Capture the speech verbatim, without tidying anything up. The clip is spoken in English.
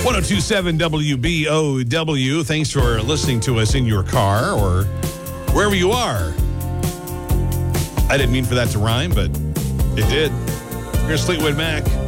ten twenty-seven W B O W. Thanks for listening to us in your car or wherever you are. I didn't mean for that to rhyme, but it did. Here's Fleetwood Mac.